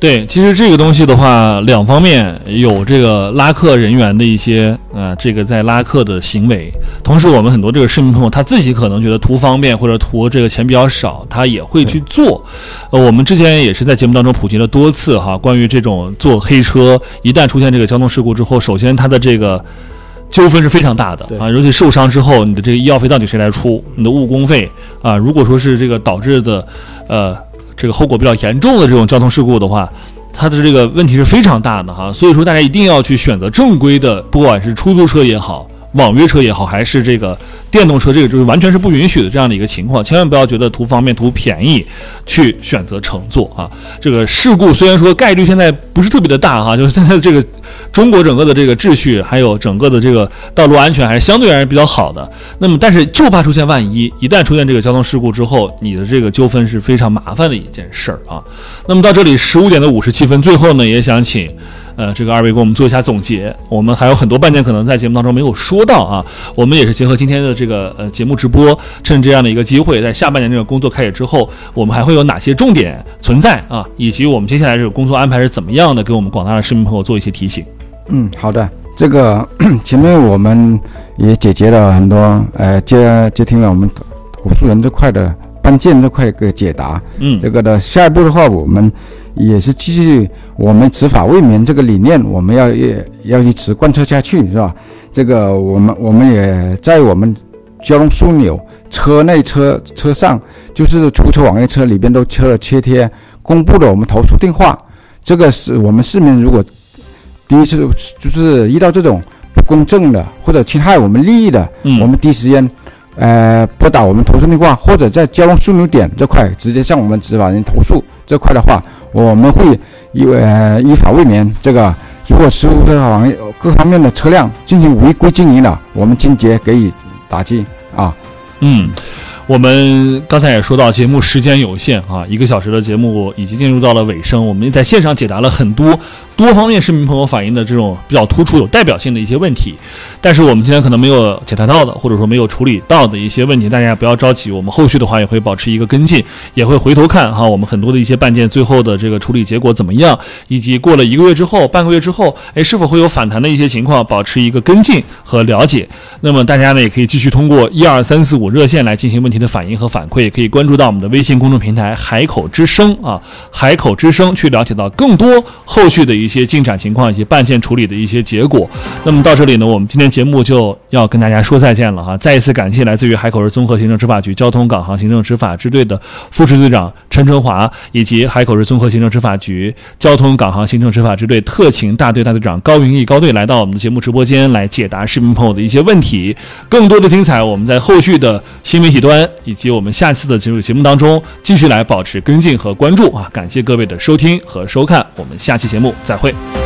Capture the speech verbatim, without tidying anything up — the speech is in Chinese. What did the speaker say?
对，其实这个东西的话，两方面有这个拉客人员的一些呃，这个在拉客的行为，同时我们很多这个市民朋友他自己可能觉得图方便或者图这个钱比较少，他也会去做。呃，我们之前也是在节目当中普及了多次哈，关于这种做黑车，一旦出现这个交通事故之后，首先它的这个纠纷是非常大的啊，尤其受伤之后，你的这个医药费到底谁来出？你的误工费啊，如果说是这个导致的呃。这个后果比较严重的这种交通事故的话，它的这个问题是非常大的哈，所以说大家一定要去选择正规的，不管是出租车也好，网约车也好，还是这个电动车，这个就是完全是不允许的这样的一个情况，千万不要觉得图方便图便宜去选择乘坐啊。这个事故虽然说概率现在不是特别的大哈，就是现在这个中国整个的这个秩序还有整个的这个道路安全还是相对而言比较好的，那么但是就怕出现万一，一旦出现这个交通事故之后，你的这个纠纷是非常麻烦的一件事儿啊。那么到这里十五点的五十七分，最后呢也想请呃，这个二位给我们做一下总结。我们还有很多半件可能在节目当中没有说到啊，我们也是结合今天的这个呃节目直播，趁这样的一个机会，在下半年这个工作开始之后，我们还会有哪些重点存在啊，以及我们接下来这个工作安排是怎么样的，给我们广大的市民朋友做一些提醒。 嗯，好的。这个前面我们也解决了很多，呃，接接听了我们投诉人这块的办件这块个解答。嗯，这个的下一步的话，我们也是继续我们执法为民这个理念，我们要要一直贯彻下去，是吧？这个我们我们也在我们交通枢纽车内车车上，就是出租车网约车里边都贴了贴贴公布了我们投诉电话。这个是我们市民如果第一次就是遇到这种不公正的或者侵害我们利益的，嗯，我们第一时间呃拨打我们投诉电话，或者在交通枢纽点这块直接向我们执法人投诉。这块的话，我们会依呃依法为民。这个如果事故这行业各方面的车辆进行违规经营了，我们坚决给予打击啊。 嗯。我们刚才也说到节目时间有限啊，一个小时的节目已经进入到了尾声，我们在线上解答了很多多方面市民朋友反映的这种比较突出有代表性的一些问题，但是我们今天可能没有解答到的，或者说没有处理到的一些问题，大家不要着急，我们后续的话也会保持一个跟进，也会回头看哈，我们很多的一些办件最后的这个处理结果怎么样，以及过了一个月之后半个月之后，哎，是否会有反弹的一些情况，保持一个跟进和了解。那么大家呢也可以继续通过一二三四五热线来进行问题的反映和反馈，也可以关注到我们的微信公众平台海口之声啊，海口之声，去了解到更多后续的一些进展情况以及办件处理的一些结果。那么到这里呢，我们今天节目就要跟大家说再见了哈，再一次感谢来自于海口市综合行政执法局交通港行行政执法支队的副支队长陈春华，以及海口市综合行政执法局交通港行行政执法支队特勤大队大队长高云逸高队来到我们的节目直播间来解答市民朋友的一些问题。更多的精彩我们在后续的新媒体端以及我们下次的节目节目当中继续来保持跟进和关注啊！感谢各位的收听和收看，我们下期节目再会。